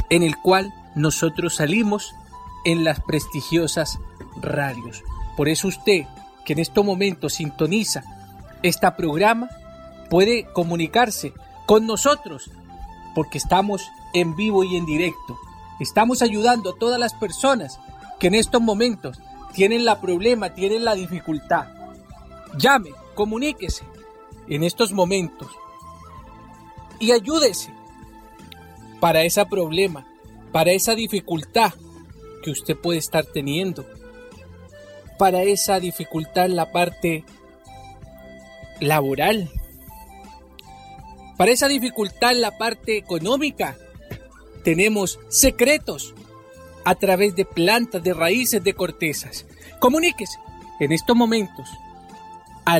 en el cual nosotros salimos en las prestigiosas radios. Por eso usted, que en estos momentos sintoniza este programa, puede comunicarse con nosotros, porque estamos en vivo y en directo. Estamos ayudando a todas las personas que en estos momentos tienen la problema, tienen la dificultad. Llame, comuníquese en estos momentos y ayúdese para ese problema, para esa dificultad que usted puede estar teniendo, para esa dificultad en la parte laboral, para esa dificultad en la parte económica. Tenemos secretos a través de plantas, de raíces, de cortezas. Comuníquese en estos momentos al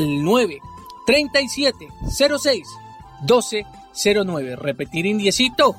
937-06-1209. Repetir indiecito,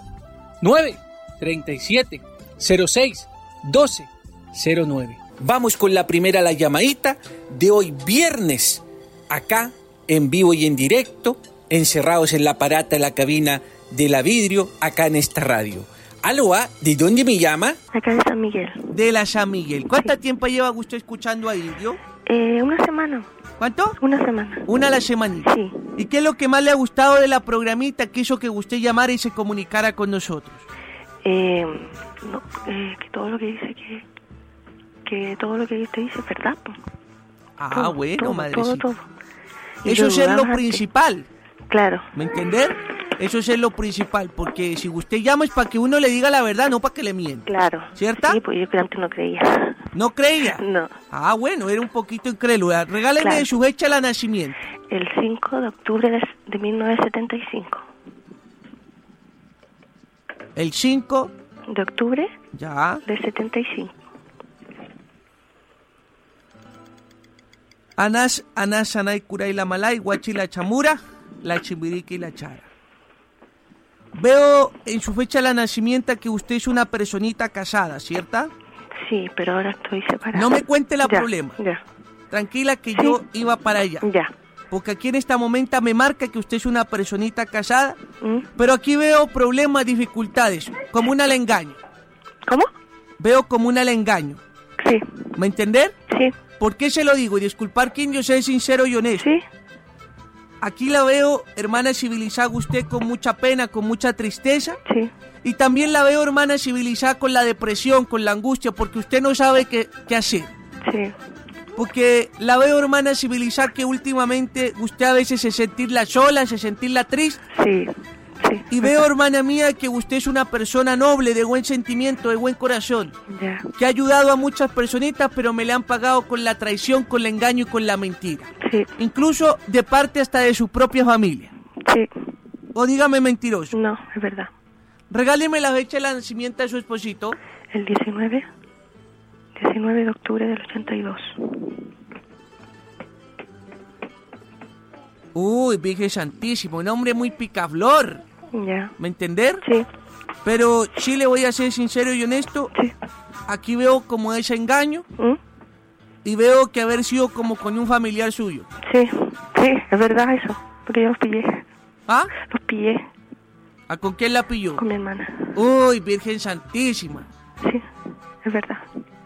937-06-1209. Vamos con la primera, la llamadita de hoy viernes, acá en vivo y en directo, encerrados en la aparata, en la cabina de la vidrio, acá en esta radio. Aló, ¿de dónde me llama? Acá de San Miguel. De la San Miguel. ¿Cuánto tiempo lleva usted escuchando a Indio? Una semana. ¿Cuánto? Una semana. Una a la semanita. Sí. ¿Y qué es lo que más le ha gustado de la programita que hizo que usted llamara y se comunicara con nosotros? Que todo lo que dice que todo lo que usted dice es verdad. Todo, bueno, madrecita. Todo. Eso es lo principal. Claro. ¿Me entender? Eso es lo principal, porque si usted llama es para que uno le diga la verdad, no para que le mienta. Claro. ¿Cierto? Sí, pues yo que antes no creía. ¿No creía? No. Bueno, era un poquito incrédula. Regáleme su fecha de nacimiento. El 5 de octubre de 1975. El 5 de octubre ya de 75. Anás, Anay, Curay, la Malay, Guachi, la Chamura, la Chimbirica y la Chara. Veo en su fecha de nacimiento que usted es una personita casada, ¿cierta? Sí, pero ahora estoy separada. No me cuente el problema. Ya. Tranquila que yo iba para allá. Ya. Porque aquí en este momento me marca que usted es una personita casada, pero aquí veo problemas, dificultades, como una al engaño. ¿Cómo? Veo como una al engaño. Sí. ¿Me entender? Sí. ¿Por qué se lo digo? Y disculpar que yo sea sincero y honesto. Sí. Aquí la veo, hermana civilizada, usted con mucha pena, con mucha tristeza. Sí. Y también la veo, hermana civilizada, con la depresión, con la angustia, porque usted no sabe qué hacer. Sí. Porque la veo, hermana civilizada, que últimamente usted a veces se sentirla sola, se sentirla triste. Sí. Sí. Y veo, hermana mía, que usted es una persona noble, de buen sentimiento, de buen corazón. Ya. Que ha ayudado a muchas personitas, pero me le han pagado con la traición, con el engaño y con la mentira. Sí. Incluso de parte hasta de su propia familia. Sí. O dígame mentiroso. No, es verdad. Regáleme la fecha de nacimiento de su esposito. El 19 de octubre del 82. Uy, Virgen Santísimo, un hombre muy picaflor. Ya. ¿Me entender? Sí. Pero sí le voy a ser sincero y honesto. Sí. Aquí veo como ese engaño. Y veo que haber sido como con un familiar suyo. Sí, es verdad eso. Porque yo los pillé. ¿Ah? Los pillé. ¿A con quién la pilló? Con mi hermana. Uy, Virgen Santísima. Sí, es verdad.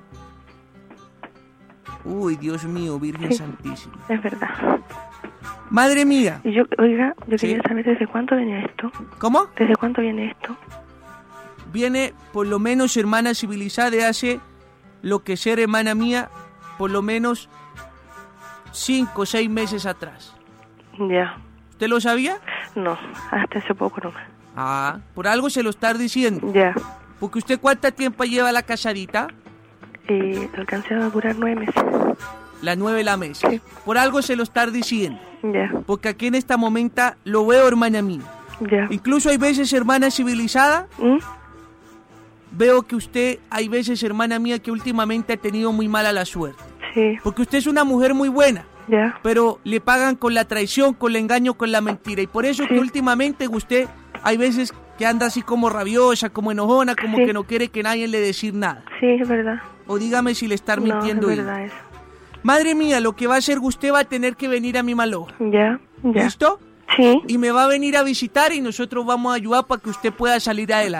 Uy, Dios mío, Virgen Santísima. Es verdad. Madre mía. Y yo quería saber desde cuándo viene esto. ¿Cómo? ¿Desde cuándo viene esto? Viene, por lo menos, hermana civilizada, de hace lo que ser hermana mía, por lo menos 5 o 6 meses atrás. Ya. ¿Usted lo sabía? No, hasta hace poco nomás. Por algo se lo está diciendo. Ya. Porque usted, ¿cuánto tiempo lleva la casadita? Alcancé a durar 9 meses. La 9 la mesa. Sí. Por algo se lo está diciendo. Ya. Porque aquí en esta momento lo veo, hermana mía. Ya. Incluso hay veces, hermana civilizada, veo que usted, hay veces, hermana mía, que últimamente ha tenido muy mala la suerte. Sí. Porque usted es una mujer muy buena. Ya. Pero le pagan con la traición, con el engaño, con la mentira. Y por eso que últimamente usted, hay veces que anda así como rabiosa, como enojona, como que no quiere que nadie le decir nada. Sí, es verdad. O dígame si le está mintiendo. No, es verdad eso. Madre mía, lo que va a hacer, usted va a tener que venir a mi maloja. Ya. ¿Listo? Sí. Y me va a venir a visitar y nosotros vamos a ayudar para que usted pueda salir adelante.